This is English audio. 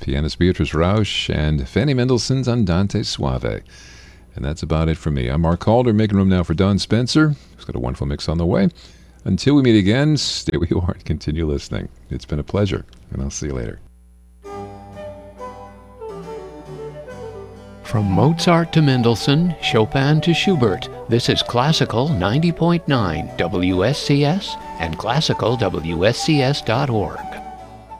pianist Beatrice Rausch, and Fanny Mendelssohn's Andante Suave. And that's about it for me. I'm Mark Calder, making room now for Don Spencer, who's got a wonderful mix on the way. Until we meet again, stay where you are and continue listening. It's been a pleasure, and I'll see you later. From Mozart to Mendelssohn, Chopin to Schubert, this is Classical 90.9 WSCS and classicalwscs.org.